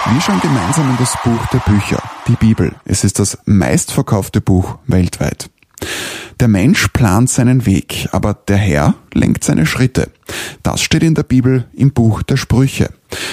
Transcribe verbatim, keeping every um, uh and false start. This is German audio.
Wir schauen gemeinsam in das Buch der Bücher, die Bibel. Es ist das meistverkaufte Buch weltweit. Der Mensch plant seinen Weg, aber der Herr lenkt seine Schritte. Das steht in der Bibel im Buch der Sprüche.